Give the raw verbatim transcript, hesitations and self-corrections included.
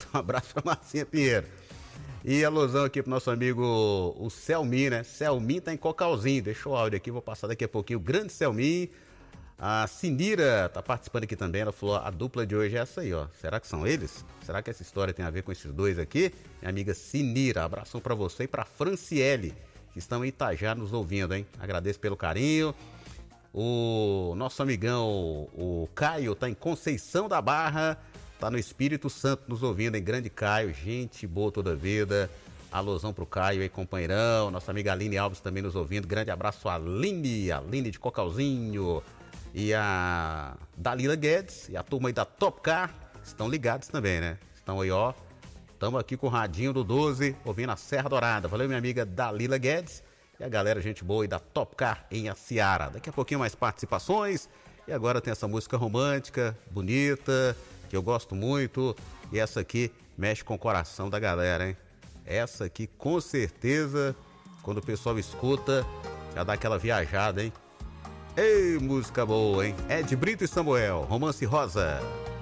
Um abraço pra Marcinha Pinheiro. E alusão aqui pro nosso amigo, o Selmin, né? Selmin tá em Cocalzinho. Deixa o áudio aqui, vou passar daqui a pouquinho. O grande Selmin. A Sinira tá participando aqui também. Ela falou, a dupla de hoje é essa aí, ó. Será que são eles? Será que essa história tem a ver com esses dois aqui? Minha amiga Sinira, abração pra você e pra Franciele, que estão em Itajá nos ouvindo, hein? Agradeço pelo carinho. O nosso amigão, o Caio, tá em Conceição da Barra, tá no Espírito Santo nos ouvindo, hein? Grande Caio, gente boa toda a vida. Alusão pro Caio aí, companheirão. Nossa amiga Aline Alves também nos ouvindo. Grande abraço a Aline, Aline de Cocalzinho. E a Dalila Guedes e a turma aí da Top Car estão ligados também, né? Estão aí, ó. Estamos aqui com o radinho do doze, ouvindo a Serra Dourada. Valeu, minha amiga Dalila Guedes. E a galera, gente boa aí da Top Car em Aciara. Daqui a pouquinho mais participações. E agora tem essa música romântica, bonita, que eu gosto muito. E essa aqui mexe com o coração da galera, hein? Essa aqui, com certeza, quando o pessoal escuta, já dá aquela viajada, hein? Ei, música boa, hein? Ed Brito e Samuel, Romance Rosa.